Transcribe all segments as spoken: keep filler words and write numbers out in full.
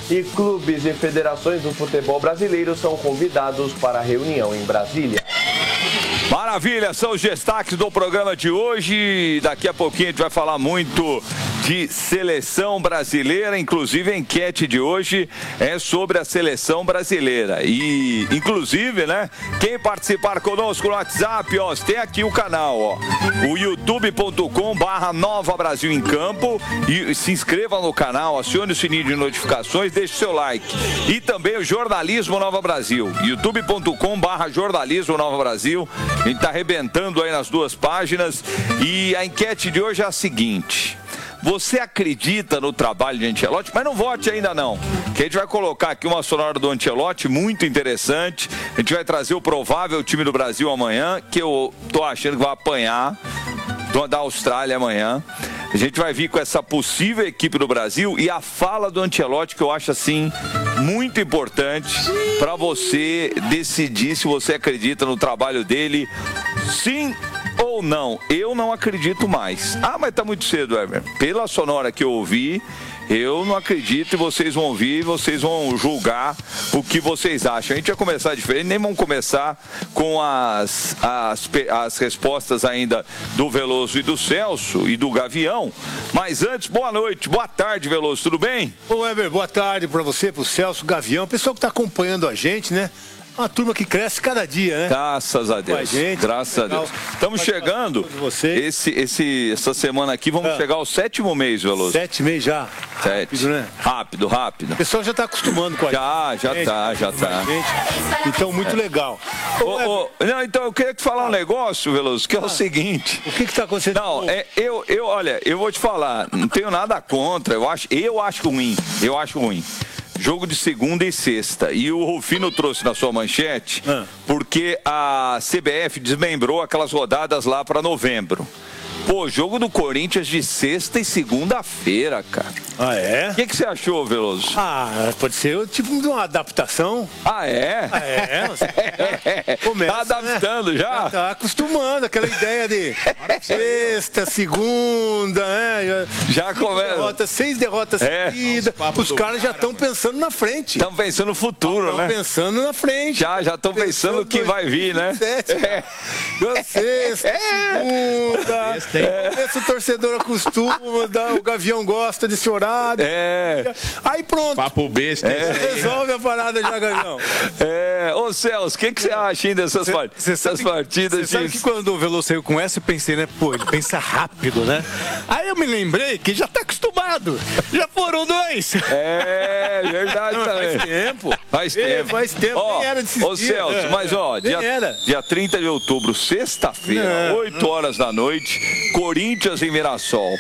e clubes e federações do futebol brasileiro são convidados para a reunião em Brasília. Maravilha, são os destaques do programa de hoje. Daqui a pouquinho a gente vai falar muito de seleção brasileira, inclusive a enquete de hoje é sobre a seleção brasileira. E, inclusive, né, quem participar conosco no WhatsApp, ó, tem aqui o canal, ó, o youtube ponto com barra Nova Brasil em Campo, e se inscreva no canal, acione o sininho de notificações, deixe seu like. E também o Jornalismo Nova Brasil, youtube ponto com barra Jornalismo Nova Brasil. A gente tá arrebentando aí nas duas páginas. E a enquete de hoje é a seguinte: você acredita no trabalho de Ancelotti? Mas não vote ainda não, que a gente vai colocar aqui uma sonora do Ancelotti muito interessante. A gente vai trazer o provável time do Brasil amanhã, que eu tô achando que vai apanhar da Austrália amanhã. A gente vai vir com essa possível equipe do Brasil e a fala do Ancelotti, que eu acho assim muito importante para você decidir se você acredita no trabalho dele, sim ou não. Eu não acredito mais. Ah, mas tá muito cedo, Ever. Pela sonora que eu ouvi, eu não acredito, e vocês vão ouvir, vocês vão julgar o que vocês acham. A gente vai começar diferente, nem vamos começar com as, as, as respostas ainda do Veloso e do Celso e do Gavião. Mas antes, boa noite, boa tarde, Veloso, tudo bem? Ô, Ever, boa tarde para você, pro Celso, Gavião, pessoal que está acompanhando a gente, né? Uma turma que cresce cada dia, né? Graças a Deus. Gente, graças a Deus. Estamos chegando. Esse, esse, essa semana aqui vamos ah. chegar ao sétimo mês, Veloso. Sete meses já. Sete. Rápido, né? Rápido, rápido. O pessoal já está acostumando com a já, gente. Já, já tá, já tá. Então, muito é. legal. Ô, ô, não, então, eu queria te falar um negócio, Veloso, que é ah. o seguinte. O que está acontecendo? Não, é, eu, eu, olha, eu vou te falar, não tenho nada contra, eu acho, eu acho ruim, eu acho ruim. Jogo de segunda e sexta. E o Rufino trouxe na sua manchete ah. porque a C B F desmembrou aquelas rodadas lá para novembro. Pô, jogo do Corinthians de sexta e segunda-feira, cara. Ah, é? O que, que você achou, Veloso? Ah, pode ser tipo uma adaptação. Ah, é? Ah, é? Você é. Começa, tá adaptando, né? já? Já tá acostumando, aquela ideia de sexta, segunda, né? Já começa. Derrota, seis derrotas é. seguidas. Os caras já estão pensando na frente. Estão pensando no futuro, tão né? Estão pensando na frente. Já, já estão pensando o que vai vir, né? É. Sexta, é. segunda. É. Esse torcedor acostuma, o Gavião gosta desse horário. É. Aí pronto. Papo besta. É. Resolve a parada já, Gavião. É. Ô, Celso, o que, que você acha ainda dessas, part... dessas partidas? Você sabe que quando o Veloso saiu com essa, eu pensei, né? Pô, ele pensa rápido, né? Aí eu me lembrei que já tá acostumado. Já foram dois. É, verdade Não, também. Faz tempo. Faz é, tempo. Faz tempo. Ó, nem era desses ô, dias. Celso, É. mas ó, dia, era. dia trinta de outubro, sexta-feira, oito horas da noite, Corinthians em Mirassol.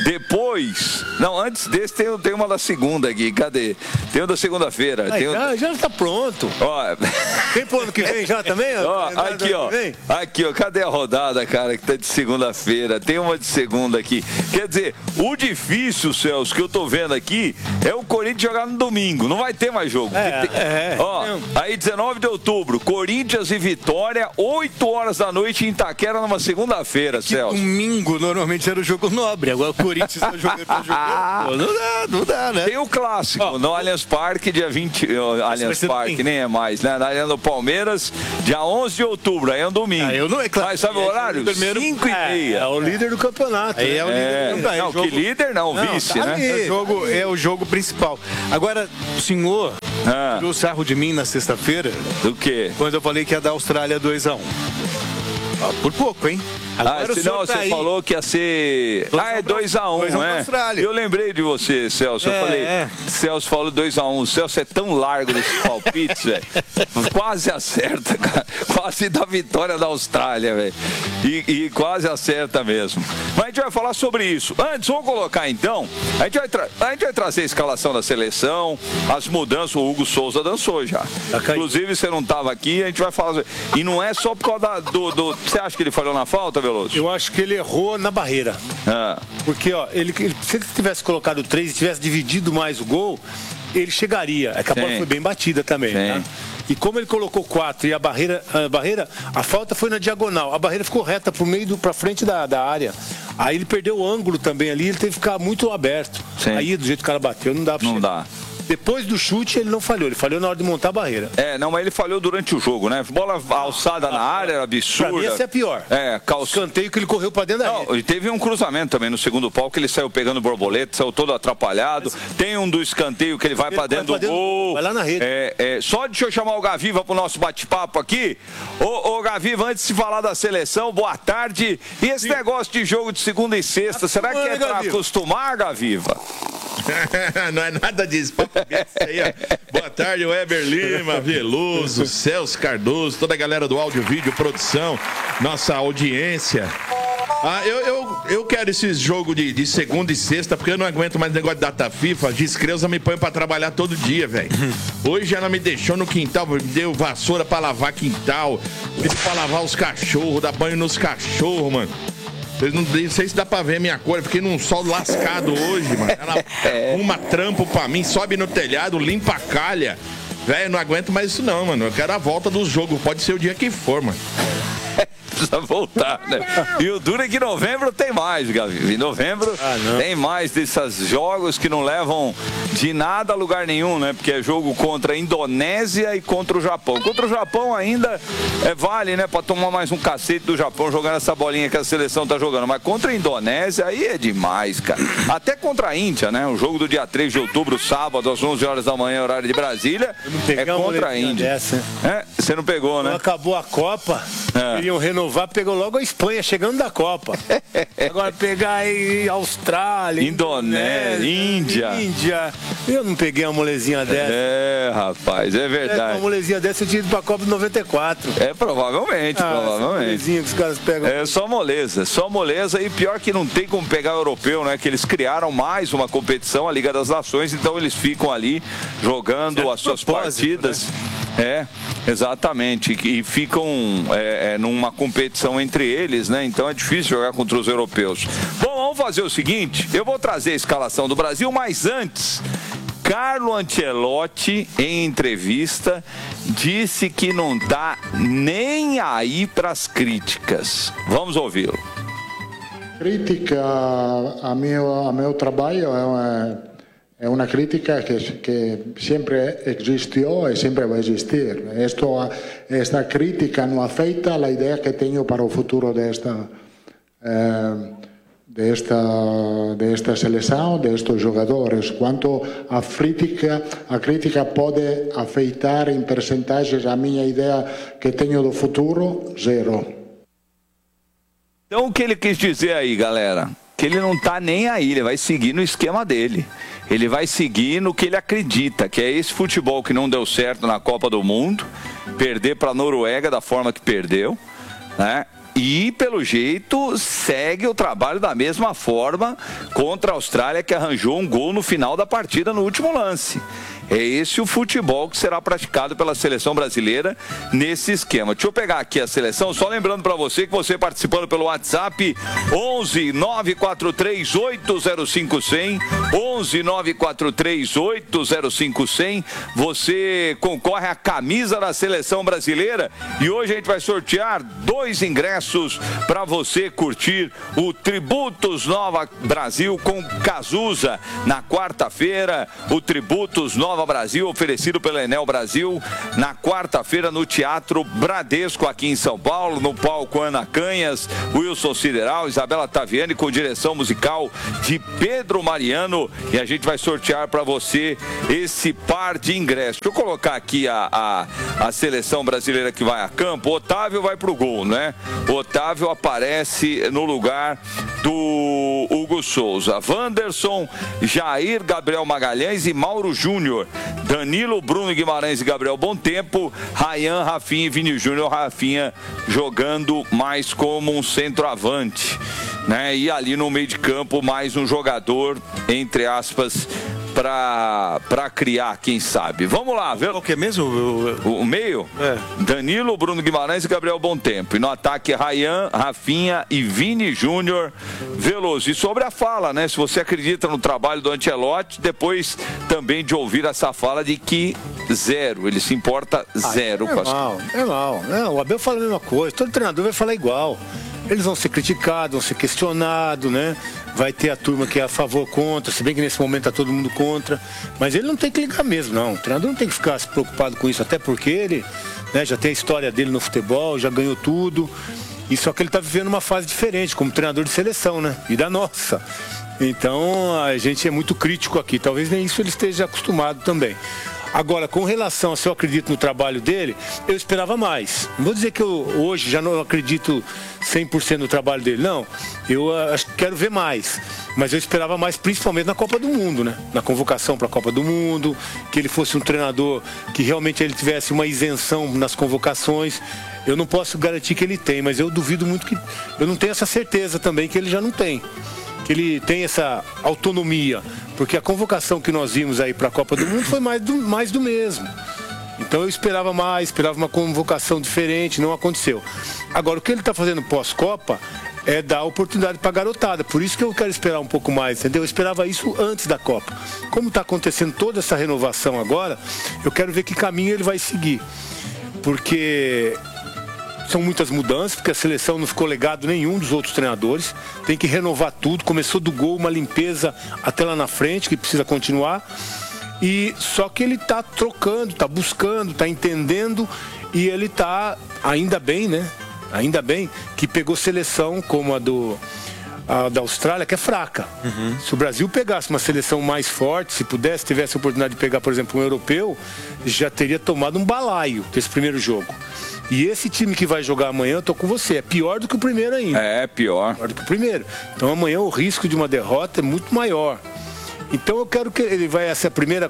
Depois, não, antes desse tem, tem uma da segunda aqui, cadê? Tem uma da segunda-feira. Ah, tem já, um... já está pronto. Ó, tem pro ano que vem já também? ó, aqui, ó. Aqui, ó. Cadê a rodada, cara, que tá de segunda-feira? Tem uma de segunda aqui. Quer dizer, o difícil, Celso, que eu tô vendo aqui é o Corinthians jogar no domingo. Não vai ter mais jogo. É, tem... é, ó, é. Aí, dezenove de outubro, Corinthians e Vitória, oito horas da noite em Itaquera, numa segunda-feira, Celso. Domingo, normalmente era o jogo nobre. Agora o Corinthians tá jogando pra jogar. Não dá, não dá, né? Tem o clássico, oh, no Allianz Parque, dia vinte. Oh, Allianz Parque, nem é mais, né? Na Arena do Palmeiras, dia onze de outubro, aí é um domingo. Ah, eu não é claro. Mas sabe o horário? cinco e meia. É, é o líder do campeonato. Aí né? é o líder é, do campeonato. Não, jogo... que líder não, não vice, tá né? É o, jogo, é o jogo principal. Agora, o senhor ah. tirou o sarro de mim na sexta-feira. Do quê? Quando eu falei que ia dar Austrália dois a um. Ah, por pouco, hein? Agora ah, senão tá você aí. falou que ia ser... Dois ah, é dois a um, um né? Eu lembrei de você, Celso. É, eu falei, é. Celso falou dois a um. O Celso é tão largo nesses palpites, velho. Quase acerta, cara. Quase dá vitória da Austrália, velho. E, e quase acerta mesmo. Mas a gente vai falar sobre isso. Antes, vamos colocar então... A gente vai, tra... a gente vai trazer a escalação da seleção, as mudanças. O Hugo Souza dançou já. Inclusive, você não estava aqui, a gente vai falar... E não é só por causa da, do, do... Você acha que ele falhou na falta, Veloso? Eu acho que ele errou na barreira. Ah. Porque, ó, ele, ele, se ele tivesse colocado três e tivesse dividido mais o gol, ele chegaria. É que a bola foi bem batida também, né? E como ele colocou quatro e a barreira, a barreira, a falta foi na diagonal. A barreira ficou reta pro meio, do, pra frente da, da área. Aí ele perdeu o ângulo também ali, ele teve que ficar muito aberto. Sim. Aí, do jeito que o cara bateu, não dá pra Não chegar. dá. Depois do chute, ele não falhou. Ele falhou na hora de montar a barreira. É, não, mas ele falhou durante o jogo, né? Bola alçada na área, era absurda. Pra mim, essa é a pior. É, calça. Escanteio que ele correu pra dentro da não, rede. E teve um cruzamento também no segundo pau, que ele saiu pegando borboleta, saiu todo atrapalhado. Mas... Tem um do escanteio que ele vai ele pra dentro vai pra do dentro, gol. Vai lá na rede. É, é, só deixa eu chamar o Gaviva pro nosso bate-papo aqui. Ô, ô, Gaviva, antes de falar da seleção, boa tarde. E esse Sim. negócio de jogo de segunda e sexta, será que é pra acostumar, Gaviva? Não é nada disso. Aí, ó. Boa tarde, Weber Lima, Veloso, Celso Cardoso, toda a galera do áudio, vídeo, produção, nossa audiência. Ah, eu, eu, eu quero esses jogos de, de segunda e sexta, porque eu não aguento mais negócio de data FIFA. Diz Creuza me põe pra trabalhar todo dia, velho. Hoje ela me deixou no quintal, me deu vassoura pra lavar quintal, pediu pra lavar os cachorros, dar banho nos cachorros, mano. Eu não, não sei se dá pra ver a minha cor, eu fiquei num sol lascado hoje, mano. Ela arruma trampo pra mim, sobe no telhado, limpa a calha. Velho, não aguento mais isso não, mano. Eu quero a volta do jogo, pode ser o dia que for, mano. Precisa voltar, né? E o duro é que em novembro tem mais, Gavi. Em novembro ah, tem mais desses jogos que não levam de nada a lugar nenhum, né? Porque é jogo contra a Indonésia e contra o Japão. Contra o Japão ainda é, vale, né? Pra tomar mais um cacete do Japão jogando essa bolinha que a seleção tá jogando. Mas contra a Indonésia aí é demais, cara. Até contra a Índia, né? O jogo do dia três de outubro, sábado, às onze horas da manhã, horário de Brasília, é contra a Índia. Dessa. É, você não pegou, né? Quando acabou a Copa, é. Queriam renovar. Pegou logo a Espanha, chegando da Copa. Agora pegar aí Austrália, Indonésia, Índia. Índia. Eu não peguei uma molezinha dessa. É, rapaz, é verdade. É, uma molezinha dessa eu tinha ido pra Copa de noventa e quatro. É, provavelmente, ah, provavelmente. Molezinha que os caras pegam. É só moleza, só moleza. E pior que não tem como pegar o europeu, né? Que eles criaram mais uma competição, a Liga das Nações, então eles ficam ali jogando certo as suas partidas. Né? É, exatamente. E ficam é, é, numa competição entre eles, né? Então é difícil jogar contra os europeus. Bom, vamos fazer o seguinte: eu vou trazer a escalação do Brasil, mas antes, Carlo Ancelotti, em entrevista, disse que não tá nem aí para as críticas. Vamos ouvi-lo. Crítica a meu, a meu trabalho é uma, é uma crítica que, que sempre existiu e sempre vai existir. Esto, esta crítica não afeta a ideia que tenho para o futuro desta, eh, desta, desta seleção, destes jogadores. Quanto à crítica, a crítica pode afetar em percentagens a minha ideia que tenho do futuro, zero. Então o que ele quis dizer aí, galera? Que ele não tá nem aí, ele vai seguir no esquema dele. Ele vai seguir no que ele acredita, que é esse futebol que não deu certo na Copa do Mundo, perder para a Noruega da forma que perdeu, né? E, pelo jeito, segue o trabalho da mesma forma contra a Austrália, que arranjou um gol no final da partida, no último lance. É esse o futebol que será praticado pela seleção brasileira nesse esquema. Deixa eu pegar aqui a seleção, só lembrando para você que você participando pelo WhatsApp onze nove quatro três oito zero cinco zero zero, onze nove quatro três oito zero cinco zero zero, você concorre à camisa da seleção brasileira e hoje a gente vai sortear dois ingressos para você curtir o Tributos Nova Brasil com Cazuza na quarta-feira. O Tributos Nova Brasil, oferecido pela Enel Brasil, na quarta-feira no Teatro Bradesco, aqui em São Paulo, no palco Ana Canhas, Wilson Sideral, Isabela Taviani, com direção musical de Pedro Mariano, e a gente vai sortear para você esse par de ingressos. Deixa eu colocar aqui a, a, a seleção brasileira que vai a campo. O Otávio vai pro gol, né? O Otávio aparece no lugar do Hugo Souza. Wanderson, Jair, Gabriel Magalhães e Mauro Júnior. Danilo, Bruno Guimarães e Gabriel Bontempo, Ryan, Rafinha e Vini Júnior. Rafinha jogando mais como um centroavante, né? E ali no meio de campo mais um jogador, entre aspas, para para criar, quem sabe. Vamos lá, viu? Qual que é mesmo? O, o meio? É. Danilo, Bruno Guimarães e Gabriel Bontempo. E no ataque, Ryan, Rafinha e Vini Júnior, Veloso. E sobre a fala, né? Se você acredita no trabalho do Ancelotti, depois também de ouvir essa fala de que zero, ele se importa zero ah, é com as mal, é mal. Não, o Abel fala a mesma coisa, todo treinador vai falar igual. Eles vão ser criticados, vão ser questionados, né? vai ter a turma que é a favor, contra, se bem que nesse momento tá todo mundo contra, mas ele não tem que ligar mesmo, não. O treinador não tem que ficar se preocupado com isso, até porque ele, né, já tem a história dele no futebol, já ganhou tudo, e só que ele tá vivendo uma fase diferente, como treinador de seleção, né, e da nossa. Então a gente é muito crítico aqui, talvez nem isso ele esteja acostumado também. Agora, com relação a se eu acredito no trabalho dele, eu esperava mais. Não vou dizer que eu hoje já não acredito cem por cento no trabalho dele, não. Eu acho que quero ver mais. Mas eu esperava mais, principalmente na Copa do Mundo, né? Na convocação para a Copa do Mundo, que ele fosse um treinador que realmente ele tivesse uma isenção nas convocações. Eu não posso garantir que ele tem, mas eu duvido muito que... Eu não tenho essa certeza também que ele já não tem. Que ele tem essa autonomia, porque a convocação que nós vimos aí para a Copa do Mundo foi mais do, mais do mesmo. Então eu esperava mais, esperava uma convocação diferente, não aconteceu. Agora, o que ele está fazendo pós-Copa é dar oportunidade para a garotada, por isso que eu quero esperar um pouco mais, entendeu? Eu esperava isso antes da Copa. Como está acontecendo toda essa renovação agora, eu quero ver que caminho ele vai seguir, porque... São muitas mudanças, porque a seleção não ficou legado nenhum dos outros treinadores. Tem que renovar tudo. Começou do gol, uma limpeza até lá na frente, que precisa continuar. E só que ele está trocando, está buscando, está entendendo. E ele está, ainda bem, né? Ainda bem que pegou seleção como a do... A da Austrália, que é fraca. Uhum. Se o Brasil pegasse uma seleção mais forte, se pudesse, tivesse a oportunidade de pegar, por exemplo, um europeu, já teria tomado um balaio desse primeiro jogo. E esse time que vai jogar amanhã, eu tô com você, é pior do que o primeiro ainda. É, pior. Pior do que o primeiro. Então amanhã o risco de uma derrota é muito maior. Então eu quero que ele vai, essa primeira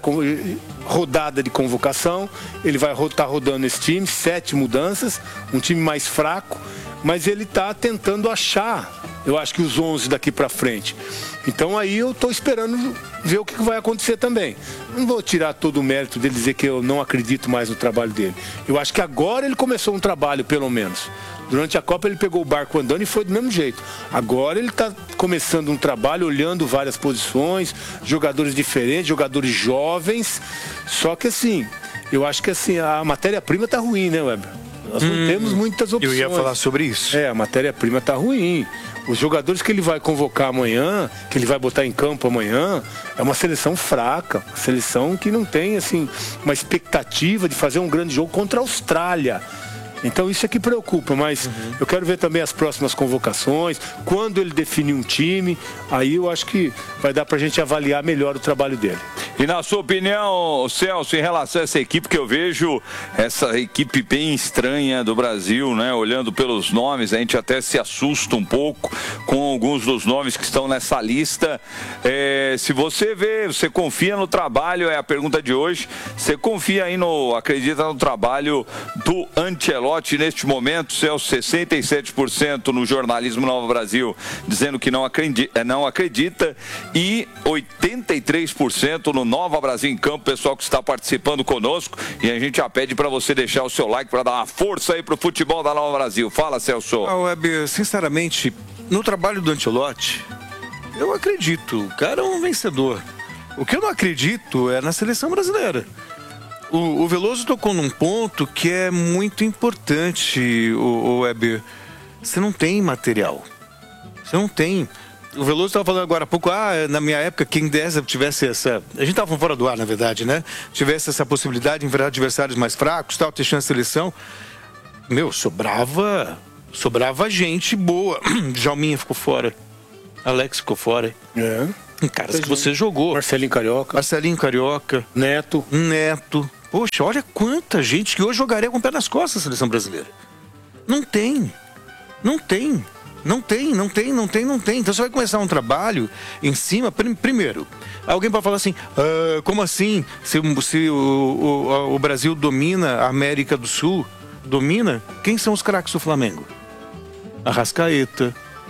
rodada de convocação, ele vai estar rodando esse time, sete mudanças, um time mais fraco, mas ele está tentando achar, eu acho que os onze daqui para frente. Então aí eu estou esperando ver o que vai acontecer também. Não vou tirar todo o mérito dele, dizer que eu não acredito mais no trabalho dele. Eu acho que agora ele começou um trabalho, pelo menos. Durante a Copa ele pegou o barco andando e foi do mesmo jeito. Agora ele está começando um trabalho, olhando várias posições, jogadores diferentes, jogadores jovens. Só que assim, eu acho que assim, a matéria-prima está ruim, né, Weber? Nós não hum, temos muitas opções. Eu ia falar sobre isso. É, a matéria-prima está ruim. Os jogadores que ele vai convocar amanhã, que ele vai botar em campo amanhã, é uma seleção fraca. Uma seleção que não tem, assim, uma expectativa de fazer um grande jogo contra a Austrália. Então isso é que preocupa, mas uhum. eu quero ver também as próximas convocações, quando ele definir um time, aí eu acho que vai dar pra gente avaliar melhor o trabalho dele. E na sua opinião, Celso, em relação a essa equipe que eu vejo, essa equipe bem estranha do Brasil, né? Olhando pelos nomes, a gente até se assusta um pouco com alguns dos nomes que estão nessa lista. É, se você vê, você confia no trabalho, é a pergunta de hoje, você confia aí no, acredita no trabalho do Ancelotti neste momento, Celso, sessenta e sete por cento no jornalismo Nova Brasil dizendo que não acredita, não acredita e oitenta e três por cento no Nova Brasil em Campo, pessoal que está participando conosco, e a gente já pede para você deixar o seu like para dar uma força aí pro futebol da Nova Brasil. Fala, Celso. Ah, Web, sinceramente, no trabalho do Ancelotti, eu acredito, o cara é um vencedor. O que eu não acredito é na seleção brasileira. O, o Veloso tocou num ponto que é muito importante, o, o Web. Você não tem material. Você não tem. O Veloso estava falando agora há pouco, ah, na minha época, quem desse, tivesse essa... A gente estava fora do ar, na verdade, né? Tivesse essa possibilidade de enfrentar adversários mais fracos, tal, ter chance de seleção. Meu, sobrava... Sobrava gente boa. Djalminha ficou fora. Alex ficou fora. É. Caras que você jogou. Marcelinho Carioca. Marcelinho Carioca. Neto. Neto. Poxa, olha quanta gente que hoje jogaria com o pé nas costas a seleção brasileira. Não tem. Não tem. Não tem, não tem, não tem, não tem. Então você vai começar um trabalho em cima. Primeiro, alguém pode falar assim, ah, como assim? Se, se o, o, o Brasil domina a América do Sul, domina, quem são os craques do Flamengo? Arrascaeta.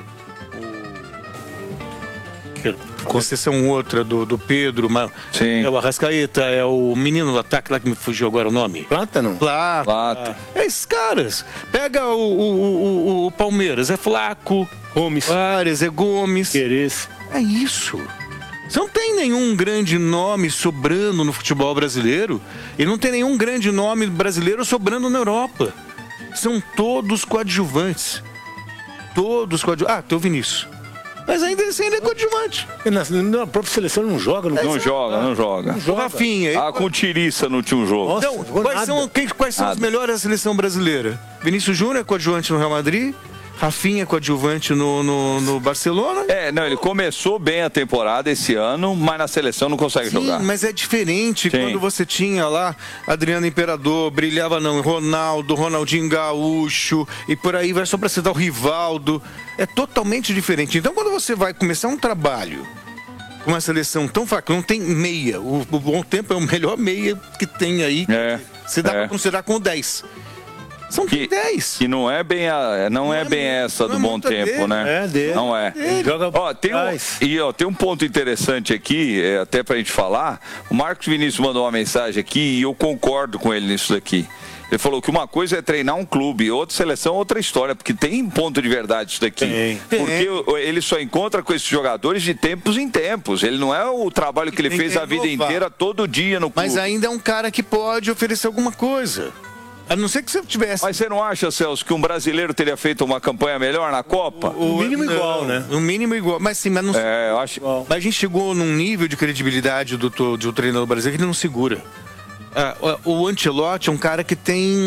Concessão outra do, do Pedro, mas é o Arrascaeta, é o menino do ataque lá que me fugiu agora o nome. Plátano? Plata. Plata. É esses caras. Pega o, o, o, o Palmeiras, é Flaco. Gomes. Ares, é Gomes. Queres. É isso. Você não tem nenhum grande nome sobrando no futebol brasileiro e não tem nenhum grande nome brasileiro sobrando na Europa. São todos coadjuvantes. Todos coadjuvantes. Ah, tem o Vinícius. Mas ainda ele ainda é coadjuvante. Na, na própria seleção não joga. Não, não joga, não joga. Não joga. O Rafinha. Ah, com Tiriça no último jogo. Nossa, então, quais nada. são, quem, quais são os melhores da seleção brasileira? Vinícius Júnior é coadjuvante no Real Madrid. Rafinha coadjuvante no, no, no Barcelona. É, não, ele começou bem a temporada esse ano, mas na seleção não consegue Sim, jogar. Mas é diferente. Sim. Quando você tinha lá Adriano Imperador, brilhava não, Ronaldo, Ronaldinho Gaúcho e por aí vai só para citar o Rivaldo. É totalmente diferente. Então quando você vai começar um trabalho com uma seleção tão fraca, não tem meia. O, o Bom Tempo é o melhor meia que tem aí. É, você dá é. para considerar com dez. São que, dez. Que não é bem, a, não, não é, é bem essa do é Bom Tempo, dele. né? É dele. Não é. Joga ó, tem um, e ó, tem um ponto interessante aqui, é, até pra gente falar. O Marcos Vinícius mandou uma mensagem aqui e eu concordo com ele nisso daqui. Ele falou que uma coisa é treinar um clube, outra seleção, outra história, porque tem ponto de verdade isso daqui. Tem. Porque tem. Ele só encontra com esses jogadores de tempos em tempos. Ele não é o trabalho que ele tem fez que a vida inteira, todo dia no clube. Mas ainda é um cara que pode oferecer alguma coisa. A não ser que você tivesse... Mas você não acha, Celso, que um brasileiro teria feito uma campanha melhor na Copa? O, o mínimo igual, né? O mínimo igual. Mas sim, mas não... É, eu acho... Mas a gente chegou num nível de credibilidade do, do, do treinador brasileiro que ele não segura. Ah, o, o Ancelotti é um cara que tem...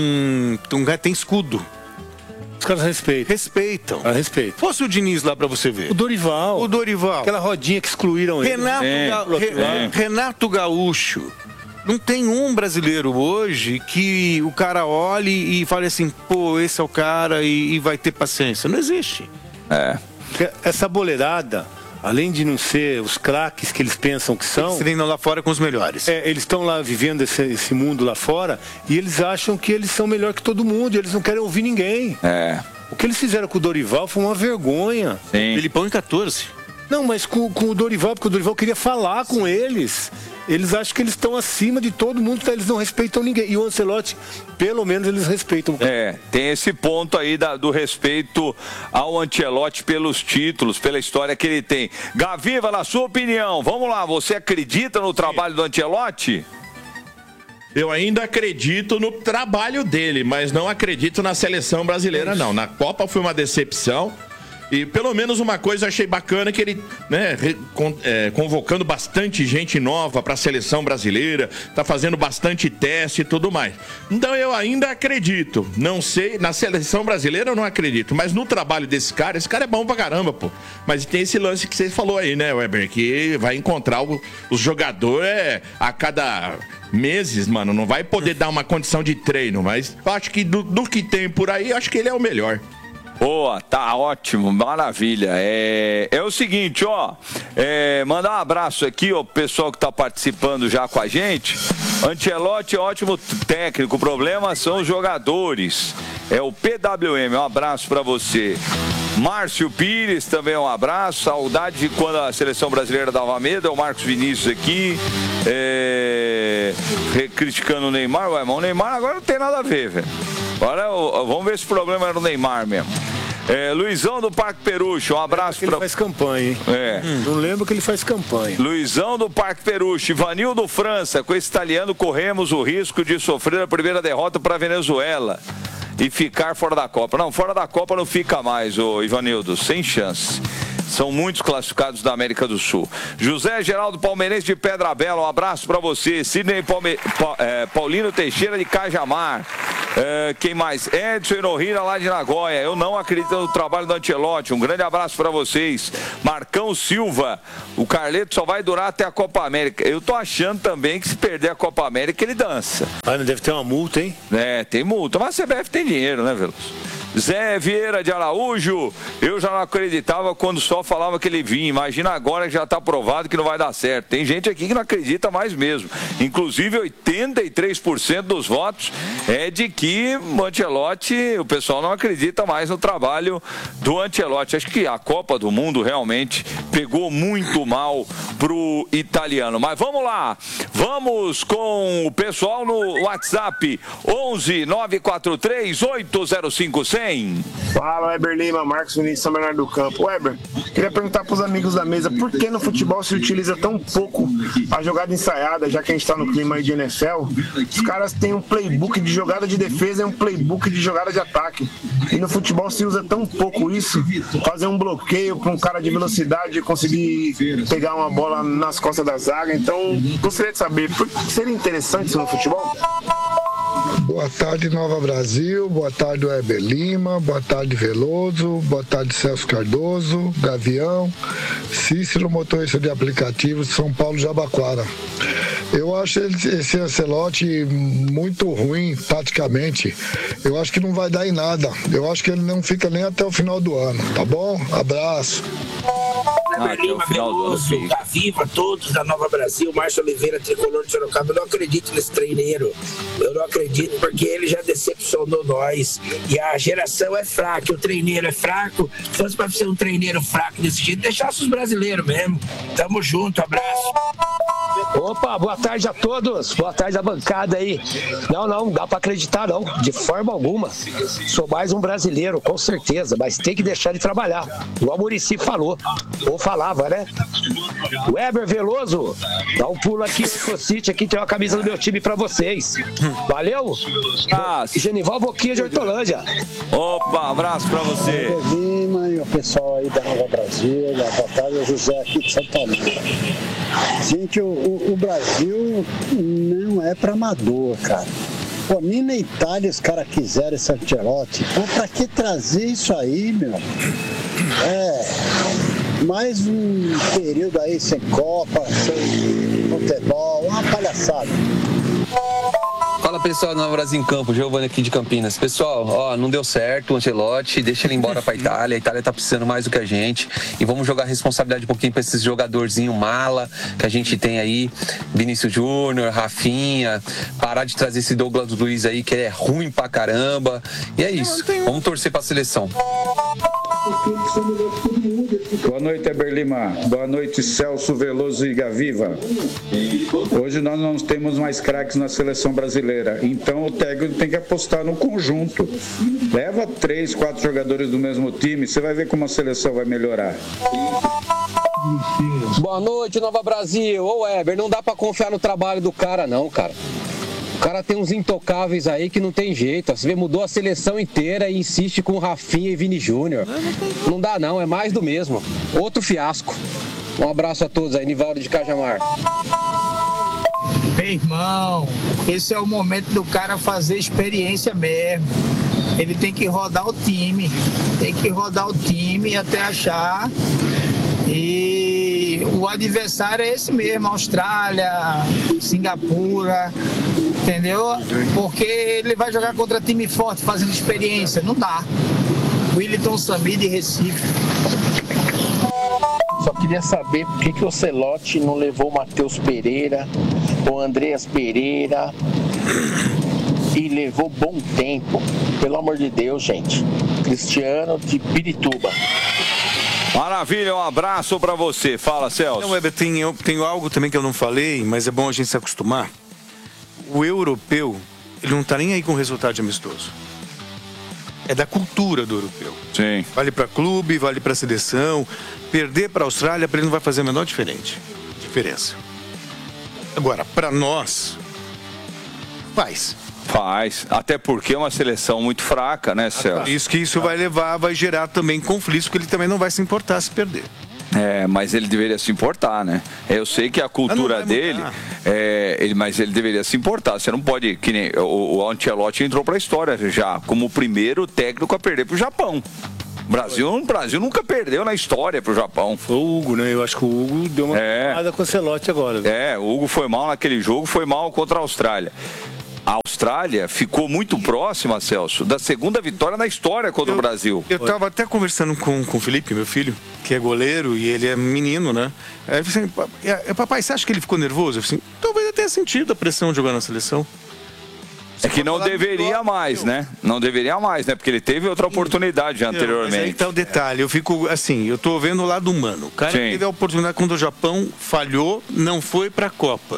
Um cara tem escudo. Os caras respeitam. Respeitam. Ah, respeito. Fosse o Diniz lá pra você ver. O Dorival. O Dorival. Aquela rodinha que excluíram ele. Renato, é, Ga... é. Renato Gaúcho. Não tem um brasileiro hoje que o cara olhe e fale assim, pô, esse é o cara e, e vai ter paciência. Não existe. É. Essa boleirada, além de não ser os craques que eles pensam que são... Eles treinam lá fora com os melhores. É, eles estão lá vivendo esse, esse mundo lá fora e eles acham que eles são melhor que todo mundo e eles não querem ouvir ninguém. É. O que eles fizeram com o Dorival foi uma vergonha. Sim. Filipão em quatorze. Não, mas com, com o Dorival, porque o Dorival queria falar com eles. Eles acham que eles estão acima de todo mundo, então eles não respeitam ninguém. E o Ancelotti, pelo menos, eles respeitam. É, tem esse ponto aí da, do respeito ao Ancelotti pelos títulos, pela história que ele tem. Gaviva, na sua opinião, vamos lá, você acredita no trabalho do Ancelotti? Eu ainda acredito no trabalho dele, mas não acredito na seleção brasileira, não. Na Copa foi uma decepção. E pelo menos uma coisa eu achei bacana, que ele, né, é, convocando bastante gente nova para a seleção brasileira, tá fazendo bastante teste e tudo mais. Então eu ainda acredito, não sei, na seleção brasileira eu não acredito, mas no trabalho desse cara, esse cara é bom pra caramba, pô. Mas tem esse lance que você falou aí, né, Weber, que vai encontrar o, os jogadores é, a cada meses, mano, não vai poder dar uma condição de treino, mas eu acho que do, do que tem por aí, eu acho que ele é o melhor. Boa, tá ótimo, maravilha. É, é o seguinte, ó, é, mandar um abraço aqui, ó, pro pessoal que tá participando já com a gente. Ancelotti é ótimo técnico, o problema são os jogadores. É o P W M, um abraço pra você. Márcio Pires, também um abraço. Saudade de quando a seleção brasileira dava medo. É o Marcos Vinícius aqui. É... Criticando o Neymar. Ué, mas o Neymar agora não tem nada a ver, velho. Agora vamos ver se o problema era o Neymar mesmo. É, Luizão do Parque Perucho, um abraço para... Ele faz campanha, hein? É. Hum, não lembro que ele faz campanha. Luizão do Parque Perucho, Ivanildo França, com esse italiano corremos o risco de sofrer a primeira derrota para a Venezuela e ficar fora da Copa. Não, fora da Copa não fica mais, ô Ivanildo, sem chance. São muitos classificados da América do Sul. José Geraldo Palmeirense de Pedra Bela, um abraço para você. Sidney Palme... pa... é, Paulino Teixeira de Cajamar. É, quem mais? Edson Enohira lá de Nagoya. Eu não acredito no trabalho do Ancelotti. Um grande abraço para vocês. Marcão Silva. O Carleto só vai durar até a Copa América. Eu tô achando também que se perder a Copa América ele dança. Ah, não deve ter uma multa, hein? É, tem multa. Mas a C B F tem dinheiro, né, Veloso? Zé Vieira de Araújo, eu já não acreditava quando só falava que ele vinha. Imagina agora que já está provado que não vai dar certo. Tem gente aqui que não acredita mais mesmo. Inclusive oitenta e três por cento dos votos é de que o Ancelotti, o pessoal não acredita mais no trabalho do Ancelotti. Acho que a Copa do Mundo realmente pegou muito mal pro italiano. Mas vamos lá, vamos com o pessoal no WhatsApp onze nove quatro três oito zero cinco cem. quem? Fala, Weber Lima, Marcos Vinícius, São Bernardo do Campo. Weber, queria perguntar para os amigos da mesa, por que no futebol se utiliza tão pouco a jogada ensaiada, já que a gente está no clima aí de N F L? Os caras têm um playbook de jogada de defesa e um playbook de jogada de ataque. E no futebol se usa tão pouco isso, fazer um bloqueio para um cara de velocidade conseguir pegar uma bola nas costas da zaga. Então, gostaria de saber, seria interessante isso no futebol? Boa tarde, Nova Brasil. Boa tarde, Weber Lima. Boa tarde, Veloso. Boa tarde, Celso Cardoso, Gavião, Cícero, motorista de aplicativo de São Paulo, Jabaquara. Eu acho esse Ancelotti muito ruim, taticamente. Eu acho que não vai dar em nada. Eu acho que ele não fica nem até o final do ano. Tá bom? Abraço. Ah, Lima, Veloso, Gaviva, todos da Nova Brasil, Márcio Oliveira, tricolor de Sorocaba. Eu não acredito nesse treineiro. Eu não acredito porque ele já decepcionou nós. E a geração é fraca, o treineiro é fraco. Se fosse para ser um treineiro fraco desse jeito, deixasse os brasileiros mesmo. Tamo junto, abraço. Opa, boa tarde a todos. Boa tarde à bancada aí. Não, não, dá pra acreditar não, de forma alguma. Sou mais um brasileiro, com certeza, mas tem que deixar de trabalhar. Igual o Muricy falou, ou falava, né? Weber Veloso, dá um pulo aqui no City, aqui tem uma camisa do meu time pra vocês. Valeu? Ah, Genival Boquinha de Hortolândia. Opa, abraço pra você. Lima e o pessoal aí da Nova Brasil, boa tarde, o José aqui de Santa Maria. Gente, o, o, o Brasil não é pra amador, cara. Pô, nem na Itália os caras quiseram esse Ancelotti. Pô, pra que trazer isso aí, meu? É, mais um período aí sem Copa, sem futebol, uma palhaçada. Fala pessoal do Nova Brasil em Campo, Giovanni aqui de Campinas. Pessoal, ó, não deu certo o Ancelotti, deixa ele embora pra Itália. A Itália tá precisando mais do que a gente. E vamos jogar a responsabilidade um pouquinho pra esses jogadorzinhos mala que a gente tem aí. Vinícius Júnior, Rafinha. Parar de trazer esse Douglas Luiz aí que é ruim pra caramba. E é isso, vamos torcer pra seleção. Boa noite, Weber Lima. Boa noite, Celso, Veloso e Gaviva. Hoje nós não temos mais craques na seleção brasileira, então o técnico tem que apostar no conjunto. Leva três, quatro jogadores do mesmo time, você vai ver como a seleção vai melhorar. Boa noite, Nova Brasil. Ô Weber, não dá pra confiar no trabalho do cara não, cara. O cara tem uns intocáveis aí que não tem jeito. Você vê, mudou a seleção inteira e insiste com Rafinha e Vini Júnior. Não dá não, é mais do mesmo. Outro fiasco. Um abraço a todos aí, Nivaldo de Cajamar. Meu irmão, esse é o momento do cara fazer experiência mesmo. Ele tem que rodar o time. Tem que rodar o time até achar. E o adversário é esse mesmo, Austrália, Singapura, entendeu? Porque ele vai jogar contra time forte fazendo experiência, não dá. Wellington Samir de Recife. Só queria saber por que, que o Ancelotti não levou o Matheus Pereira, o Andreas Pereira e levou Bom Tempo. Pelo amor de Deus, gente. Cristiano de Pirituba. Maravilha, um abraço pra você. Fala, Celso. Não, Weber, tem, eu tenho algo também que eu não falei, mas é bom a gente se acostumar. O europeu, ele não tá nem aí com o resultado de amistoso. É da cultura do europeu. Sim. Vale pra clube, vale pra seleção. Perder pra Austrália, pra ele não vai fazer a menor diferente. diferença. Agora, pra nós, faz. Faz, até porque é uma seleção muito fraca, né, Celso? Isso que isso vai levar, vai gerar também conflitos, porque ele também não vai se importar se perder. É, mas ele deveria se importar, né? Eu sei que a cultura dele, é, ele, mas ele deveria se importar. Você não pode, que nem o, o Ancelotti entrou pra história já, como o primeiro técnico a perder pro Japão. O Brasil, o Brasil nunca perdeu na história pro Japão. Foi o Hugo, né? Eu acho que o Hugo deu uma é. porrada com o Ancelotti agora. Né? É, o Hugo foi mal naquele jogo, foi mal contra a Austrália. A Austrália ficou muito próxima, Celso, da segunda vitória na história contra eu, o Brasil. Eu estava até conversando com, com o Felipe, meu filho, que é goleiro e ele é menino, né? Aí eu falei assim, papai, você acha que ele ficou nervoso? Eu falei assim, talvez tenha sentido a pressão de jogar na seleção. É que não deveria mais, né? Não deveria mais, né? Porque ele teve outra oportunidade anteriormente. Mas aí tá o detalhe, eu fico assim, eu tô vendo o lado humano. O cara teve a oportunidade quando o Japão falhou, não foi pra Copa.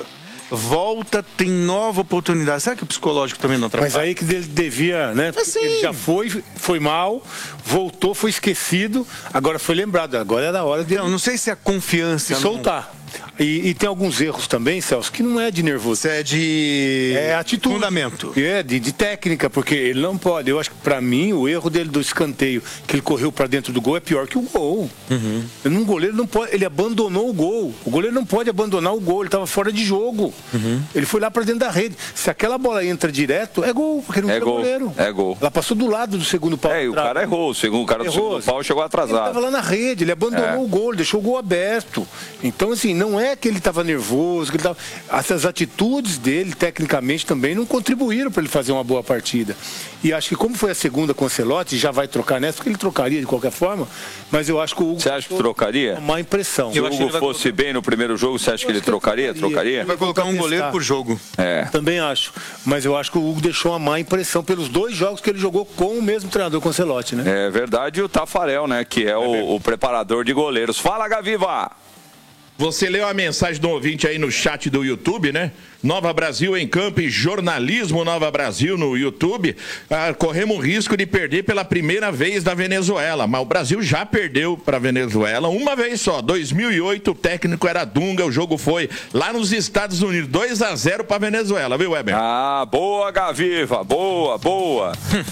volta, tem nova oportunidade. Será que o psicológico também não atrapalha? Mas aí que ele devia, né? Assim. Ele já foi, foi mal, voltou, foi esquecido, agora foi lembrado. Agora era a hora de... Não, não sei se a confiança... De soltar. E, e tem alguns erros também, Celso, que não é de nervoso. É de... É atitude. Fundamento. É, de, de técnica, porque ele não pode. Eu acho que, pra mim, o erro dele do escanteio, que ele correu pra dentro do gol, é pior que o gol. Uhum. Um goleiro não pode... Ele abandonou o gol. O goleiro não pode abandonar o gol. Ele tava fora de jogo. Uhum. Ele foi lá pra dentro da rede. Se aquela bola entra direto, é gol, porque não é tem gol, goleiro. É gol. Ela passou do lado do segundo pau. É, e o cara errou. O segundo o cara do Errou. segundo pau chegou atrasado. Ele tava lá na rede, ele abandonou É. o gol, ele deixou o gol aberto. Então, assim, não é que ele tava nervoso, que ele tava... essas atitudes dele, tecnicamente, também não contribuíram para ele fazer uma boa partida. E acho que como foi a segunda com o Ancelotti, já vai trocar nessa, porque ele trocaria de qualquer forma, mas eu acho que o Hugo... Você acha que trocaria? Uma má impressão. Se o Hugo fosse bem no primeiro jogo, você acha que ele trocaria? Trocaria? Vai colocar um goleiro por jogo. É. Também acho. Mas eu acho que o Hugo deixou uma má impressão pelos dois jogos que ele jogou com o mesmo treinador, com o Ancelotti, né? É verdade, e o Tafarel, né? Que é o, o preparador de goleiros. Fala, Gaviva! Você leu a mensagem do ouvinte aí no chat do YouTube, né? Nova Brasil em Campo e Jornalismo Nova Brasil no YouTube. Ah, corremos o risco de perder pela primeira vez da Venezuela, mas o Brasil já perdeu para a Venezuela uma vez só. dois mil e oito, o técnico era Dunga, o jogo foi lá nos Estados Unidos, dois a zero para a Venezuela, viu, Weber? Ah, boa, Gaviva, boa, boa.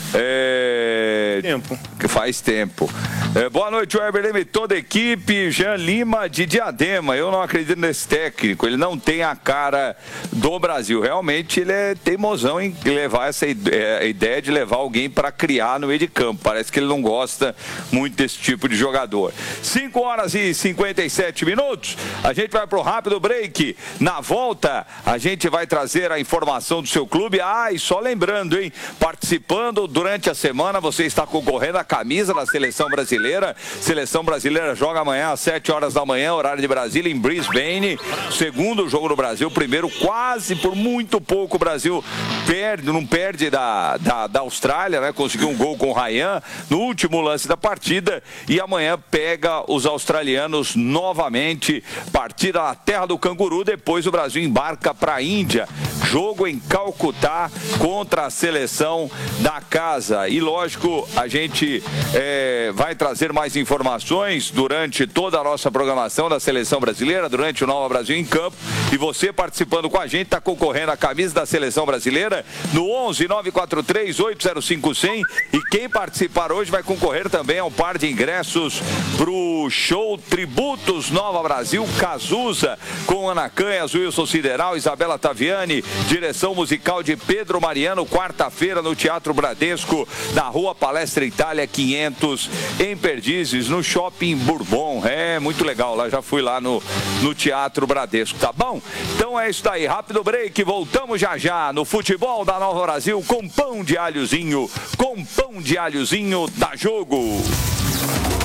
é... Tempo. Que faz tempo. É, boa noite, Weber Lima e toda a equipe. Jean Lima de Diadema. Eu não acredito nesse técnico, ele não tem a cara do Brasil. Realmente ele é teimosão em levar essa ideia de levar alguém para criar no meio de campo. Parece que ele não gosta muito desse tipo de jogador. cinco horas e cinquenta e sete minutos. A gente vai pro rápido break. Na volta, a gente vai trazer a informação do seu clube. Ah, e só lembrando, hein? Participando durante a semana, você está concorrendo à camisa da Seleção Brasileira. Seleção Brasileira joga amanhã às sete horas da manhã, horário de Brasília, em Brisbane. Segundo jogo no Brasil, primeiro quase por muito pouco o Brasil perde, não perde da, da, da Austrália, né? Conseguiu um gol com o Ryan no último lance da partida e amanhã pega os australianos novamente. Partida na terra do canguru, depois o Brasil embarca para a Índia. Jogo em Calcutá contra a seleção da casa. E lógico, a gente é, vai trazer mais informações durante toda a nossa programação da Seleção Brasileira, durante o Nova Brasil em Campo. E você participando com a gente, está concorrendo à camisa da Seleção Brasileira no onze nove quatro três oito zero cinco zero zero. E quem participar hoje vai concorrer também a um par de ingressos pro show Tributos Nova Brasil Cazuza, com Ana Canhas, Wilson Sideral, Isabela Taviani, direção musical de Pedro Mariano, quarta-feira no Teatro Bradesco, na Rua Palestra Itália quinhentos, em Perdizes, no Shopping Bourbon. É muito legal, lá já fui lá no, no Teatro Bradesco, tá bom? Então é isso daí, rápido break, voltamos já já no futebol da Nova Brasil com pão de alhozinho, com pão de alhozinho da Jogo.